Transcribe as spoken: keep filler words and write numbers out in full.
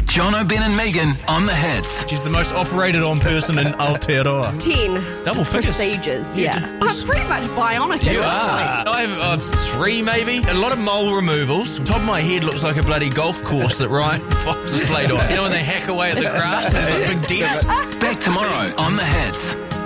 Jono, Ben and Megan on the hits. She's the most operated on person in Aotearoa. Ten. Double figures. Procedures, yeah. I'm pretty much bionic. You at are. I have uh, three, maybe. A lot of mole removals. Top of my head looks like a bloody golf course that Ryan Fox has played on. You know when they hack away at the grass? There's like big dents. Back tomorrow on the hits.